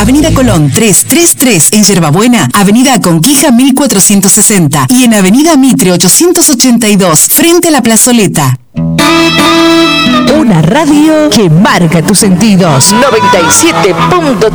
Avenida Colón 333 en Yerbabuena, Avenida Conquija 1460 y en Avenida Mitre 882 frente a la plazoleta. Una radio que marca tus sentidos. 97.3